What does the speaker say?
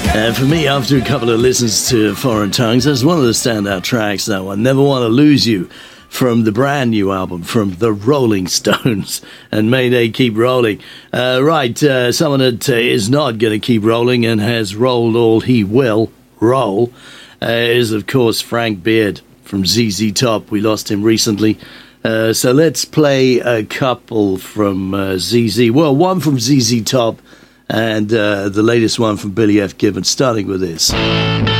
For me, after a couple of listens to Foreign Tongues, that's one of the standout tracks, that one. Never Want to Lose You, from the brand new album from the Rolling Stones. And may they keep rolling. Someone that is not going to keep rolling and has rolled all he will roll is, of course, Frank Beard from ZZ Top. We lost him recently. So let's play a couple from ZZ. Well, one from ZZ Top and the latest one from Billy F. Gibbons, starting with this.